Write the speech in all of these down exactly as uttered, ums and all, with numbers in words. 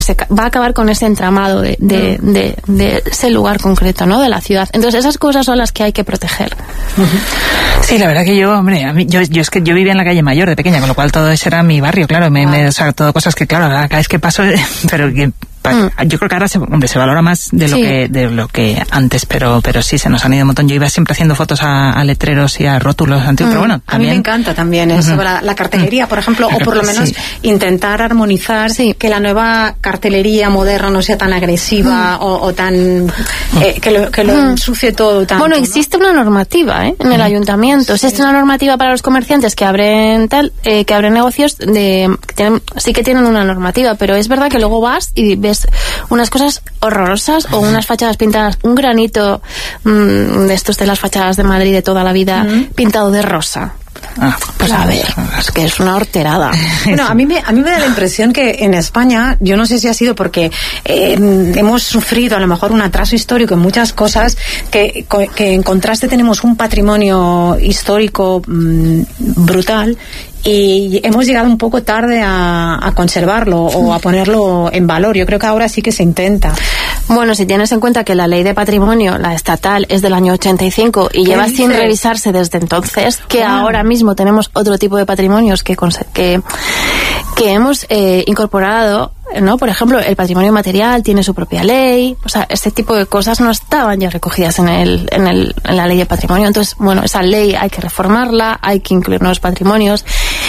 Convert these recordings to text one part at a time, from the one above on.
se va a acabar con ese entramado de, de, de, de ese lugar concreto, ¿no? De la ciudad. Entonces esas cosas son las que hay que proteger. Sí, la verdad que yo, hombre, a mí, yo, yo es que yo vivía en la calle Mayor de pequeña, con lo cual todo ese era mi barrio, claro, me, ah. me, o sea, todo cosas que, claro, cada vez que paso, pero que Mm. yo creo que ahora se, hombre, se valora más de lo sí. que de lo que antes, pero pero sí se nos han ido un montón. Yo iba siempre haciendo fotos a, a letreros y a rótulos antiguos, mm. pero bueno, también... A mí me encanta también eso, uh-huh. la, la cartelería, por ejemplo, o por lo menos sí. intentar armonizar, sí. que la nueva cartelería moderna no sea tan agresiva mm. o, o tan... Eh, que lo, que lo mm. ensucie todo tanto. Bueno, existe ¿no? una normativa ¿eh? en mm. el ayuntamiento, sí. existe una normativa para los comerciantes que abren tal, eh, que abren negocios, de que tienen, sí que tienen una normativa, pero es verdad que luego vas y ves unas cosas horrorosas o unas fachadas pintadas, un granito mmm, de estos de las fachadas de Madrid de toda la vida, mm. pintado de rosa. Ah, pues a ver, es que es una horterada. Bueno, a mí me, a mí me da la impresión que en España, yo no sé si ha sido porque eh, hemos sufrido a lo mejor un atraso histórico en muchas cosas, que, que en contraste tenemos un patrimonio histórico mmm, brutal, y hemos llegado un poco tarde a, a conservarlo o a ponerlo en valor. Yo creo que ahora sí que se intenta. Bueno, si tienes en cuenta que la ley de patrimonio, la estatal, es del año ochenta y cinco y lleva sin revisarse desde entonces, que ah. ahora mismo tenemos otro tipo de patrimonios que, que, que hemos eh, incorporado, ¿no? Por ejemplo, el patrimonio material tiene su propia ley, o sea, este tipo de cosas no estaban ya recogidas en el, en el, en la ley de patrimonio. Entonces, bueno, esa ley hay que reformarla, hay que incluir nuevos patrimonios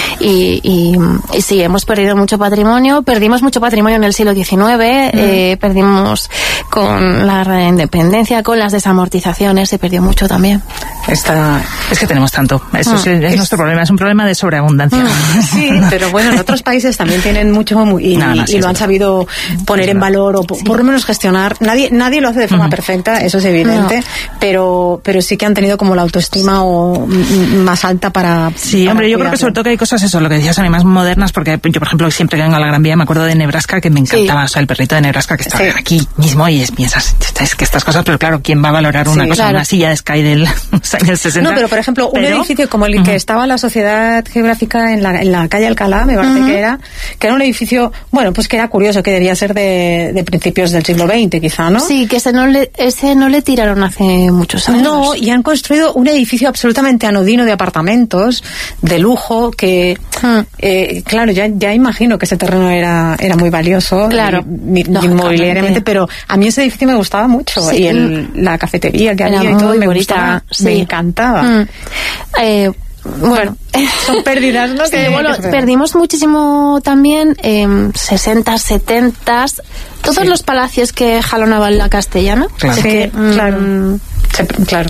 y, y, y sí, hemos perdido mucho patrimonio, perdimos mucho patrimonio en el siglo diecinueve, mm. eh, perdimos con la guerra de independencia, con las desamortizaciones, se perdió mucho también. Esta, es que tenemos tanto, eso mm. es, es, es nuestro problema, es un problema de sobreabundancia. Mm. Sí, pero bueno, en otros países también tienen mucho y, no, no, sí, y lo han sabido poner en valor o sí. por lo menos gestionar. Nadie nadie lo hace de forma uh-huh. perfecta, eso es evidente, no. pero pero sí que han tenido como la autoestima o m- más alta para sí, para hombre, yo cuidarlo. Creo que sobre todo que hay cosas, eso, lo que decías, a mí más modernas, porque yo, por ejemplo, siempre que vengo a la Gran Vía me acuerdo de Nebraska, que me encantaba, sí. o sea, el perrito de Nebraska que estaba sí. aquí mismo y es, piensas, es que estas cosas, pero claro, ¿quién va a valorar una sí, cosa, claro. una silla de Sky del años sesenta? No, pero por ejemplo, pero, un edificio como el uh-huh. que estaba la Sociedad Geográfica en la, en la calle Alcalá, me parece uh-huh. que era, que era un edificio, bueno, pues que era curioso, que debía ser de, de principios del siglo veinte, quizá, ¿no? Sí, que ese no le, ese no le tiraron hace muchos años. No, y han construido un edificio absolutamente anodino de apartamentos, de lujo, que, hmm. eh, claro, ya, ya imagino que ese terreno era, era muy valioso, claro, y, inmobiliariamente, pero a mí ese edificio me gustaba mucho, sí. y el, la cafetería que había y todo, me gustaba, sí. me encantaba. Hmm. Eh, Bueno, son pérdidas, ¿no? Sí, bueno, perdimos muchísimo también, eh, sesenta, setenta, todos sí. los palacios que jalonaban la castellana. Claro, sí, que, claro. Mm, se, claro.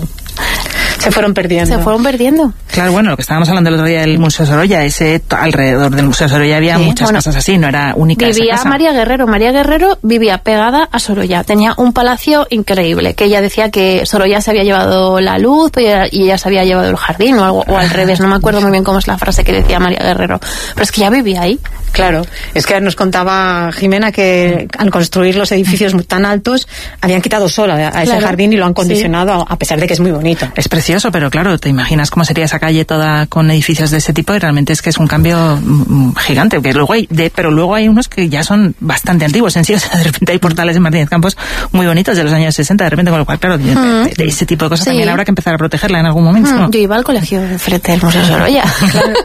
Se fueron perdiendo. Se fueron perdiendo. Claro, bueno, lo que estábamos hablando el otro día del Museo Sorolla, ese alrededor del Museo Sorolla había sí, muchas bueno, cosas así, no era única vivía esa casa. María Guerrero, María Guerrero vivía pegada a Sorolla, tenía un palacio increíble, que ella decía que Sorolla se había llevado la luz y ella se había llevado el jardín o algo, o al revés, no me acuerdo muy bien cómo es la frase que decía María Guerrero, pero es que ya vivía ahí. Claro, es que nos contaba Jimena que al construir los edificios tan altos habían quitado sol a ese claro. jardín y lo han condicionado, sí. a pesar de que es muy bonito. Es precioso, pero claro, te imaginas cómo sería esa calle toda con edificios de ese tipo y realmente es que es un cambio gigante, que luego hay de, pero luego hay unos que ya son bastante antiguos en sí, o sea, de repente hay portales en Martínez Campos muy bonitos de los años sesenta, de repente, con lo cual, claro, de, de, de ese tipo de cosas sí. también habrá que empezar a protegerla en algún momento. ¿no? Yo iba al colegio frente al Museo Sorolla. Claro.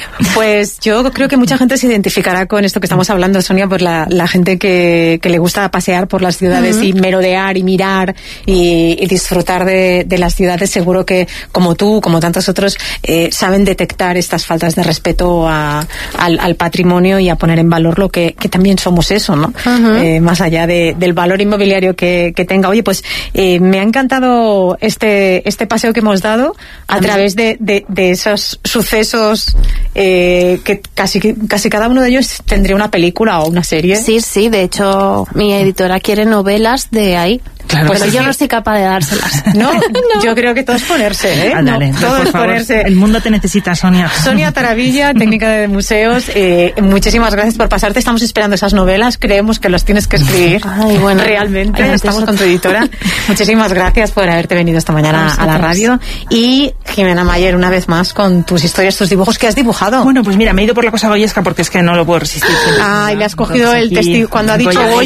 Pues yo creo que mucha gente se identificará con esto que estamos hablando, Sonia, pues la, la gente que, que le gusta pasear por las ciudades uh-huh. y merodear y mirar y, y disfrutar de, de las ciudades, seguro que como tú, como tantos otros, eh, saben detectar estas faltas de respeto a, al, al patrimonio y a poner en valor lo que, que también somos eso, ¿no? Uh-huh. Eh, más allá de, del valor inmobiliario que, que tenga. Oye, pues eh, me ha encantado este, este paseo que hemos dado a través de, de, de esos sucesos eh, que casi, casi cada uno de ellos tendría una película o una serie. Sí, sí, de hecho mi editora quiere novelas de ahí. Claro, pues pues yo sí. no soy capaz de dárselas. ¿No? no. Yo creo que todo es ponerse, ¿eh? Ándale, no, todo por es favor, ponerse. El mundo te necesita, Sonia. Sonia Taravilla, técnica de museos, eh, muchísimas gracias por pasarte. Estamos esperando esas novelas, creemos que las tienes que escribir. Ay, bueno, realmente, ay, estamos con tu editora. Muchísimas gracias por haberte venido esta mañana a la radio. Y Jimena Mayer, una vez más, con tus historias, tus dibujos que has dibujado. Bueno, pues mira, me he ido por la cosa goyesca porque es que no lo puedo resistir. Ay, le has cogido el testigo cuando ha dicho Goya.